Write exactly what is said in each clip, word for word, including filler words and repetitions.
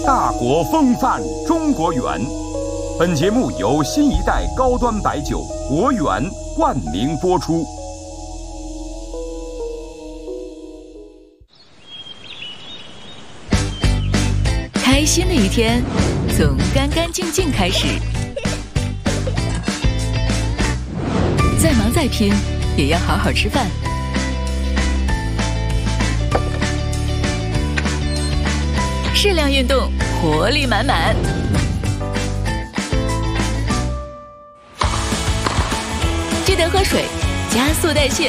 大国风范中国远。本节目由新一代高端白酒国远冠名播出。 开心的一天从干干净净开始，再忙再拼也要好好吃饭。适量运动，活力满满。记得喝水，加速代谢。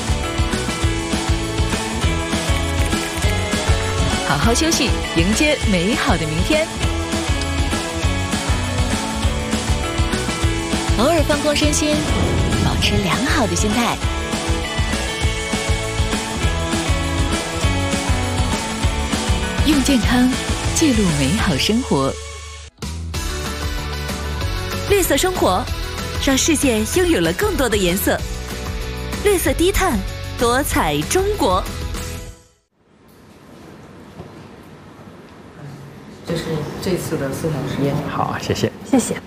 好好休息，迎接美好的明天。偶尔放空身心，保持良好的心态。用健康记录美好生活。 绿色生活，让世界拥有了更多的颜色。绿色低碳，多彩中国。 这是这次的思想实验。 好，谢谢。 谢谢。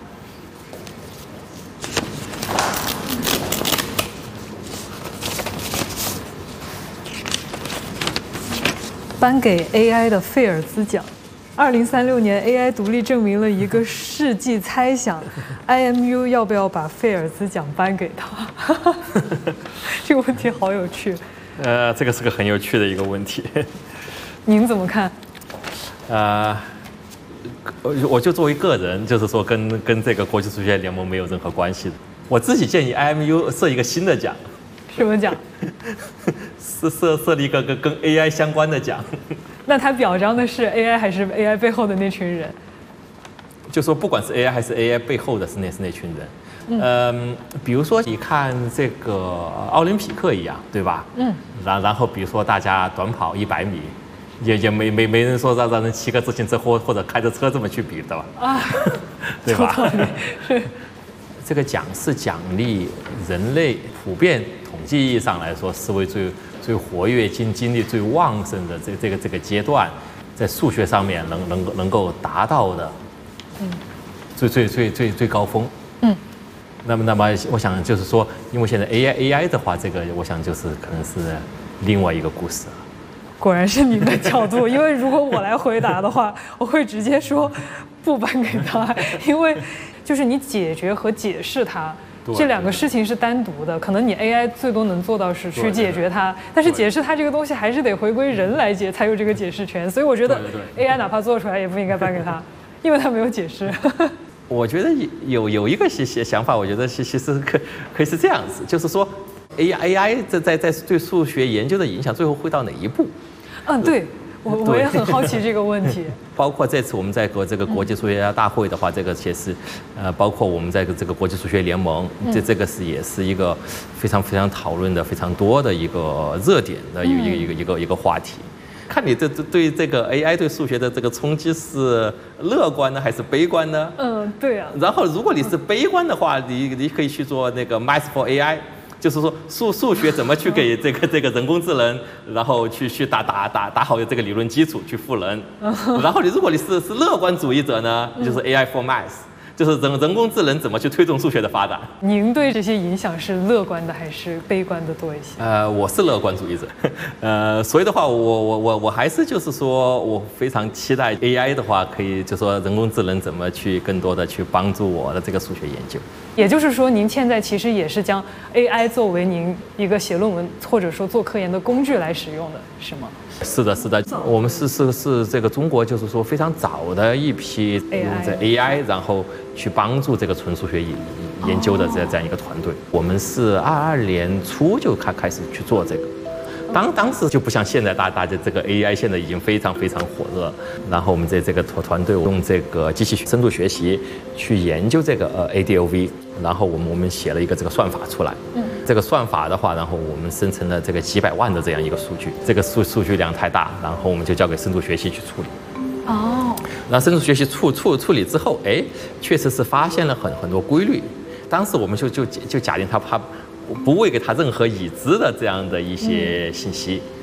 颁给 A I 的费尔兹奖。二零三六年 A I 独立证明了一个世纪猜想 ，I M U 要不要把费尔兹奖颁给他？这个问题好有趣。 呃，这个是个很有趣的一个问题。 您怎么看？ 呃，我就作为个人，就是说跟跟这个国际数学联盟没有任何关系的。我自己建议 I M U 设一个新的奖。 什么奖？ 设设设立一个跟跟 A I 相关的奖。 那它表彰的是 A I 还是 A I 背后的那群人？ 就说不管是 A I 还是 A I 背后的是那是那群人。嗯、呃，比如说你看这个奥林匹克一样，对吧？嗯。然然后比如说大家短跑一百米，也也没没没人说让让人骑个自行车或或者开着车这么去比，对吧？啊，对吧？ 是。 这个奖是奖励人类普遍统计意义上来说思维最最活跃、精精力最旺盛的这这个这个阶段，在数学上面能能能够达到的，嗯，最最最最最高峰，嗯。那么那么我想就是说，因为现在 A I A I 的话，这个我想就是可能是另外一个故事了。 果然是您的角度，因为如果我来回答的话，我会直接说不颁给他，因为就是你解决和解释它。这两个事情是单独的，可能你 A I 最多能做到是去解决它，但是解释它这个东西还是得回归人来解才有这个解释权，所以我觉得 A I 哪怕做出来也不应该颁给他，因为他没有解释。 我觉得有有一个想想法，我觉得其其实可可以是这样子，就是说 A I A I 在在在对数学研究的影响最后会到哪一步？ 嗯，对。我我也很好奇这个问题。 包括这次我们在国这个国际数学家大会的话，这个也是，呃，包括我们在这个国际数学联盟，这这个是也是一个非常非常讨论的非常多的一个热点的一个一个一个一个一个话题。看你这这对这个 A I 对数学的这个冲击是乐观呢还是悲观呢？ 嗯，对啊。 然后如果你是悲观的话，你你可以去做那个 Math for A I。就是说数数学怎么去给这个这个人工智能，然后去去打打打打好这个理论基础去赋能，然后你如果你是是乐观主义者呢，就是 A I for Math， 就是人人工智能怎么去推动数学的发展。 您对这些影响是乐观的还是悲观的多一些？ 呃，我是乐观主义者，呃，所以的话，我我我我还是就是说我非常期待 A I 的话，可以就说人工智能怎么去更多的去帮助我的这个数学研究。 也就是说，您现在其实也是将 A I 作为您一个写论文或者说做科研的工具来使用的，是吗？ 是的，是的，我们是是是这个中国就是说非常早的一批用这 A I， 然后去帮助这个纯数学研研究的这这样一个团队。我们是二二年初就开开始去做这个。当当时就不像现在大大家这个 A I 现在已经非常非常火热，然后我们在这个团团队用这个机器深度学习去研究这个呃 A D O V， 然后我们我们写了一个这个算法出来，嗯，这个算法的话，然后我们生成了这个几百万的这样一个数据，这个数数据量太大，然后我们就交给深度学习去处理。哦，然后深度学习处处处理之后，哎，确实是发现了很很多规律，当时我们就就就假定他他。不喂给他任何已知的这样的一些信息，